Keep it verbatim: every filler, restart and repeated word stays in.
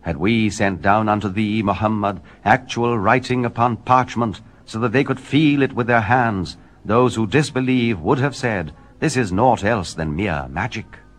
Had we sent down unto thee, Muhammad, actual writing upon parchment, so that they could feel it with their hands, those who disbelieve would have said, This is naught else than mere magic.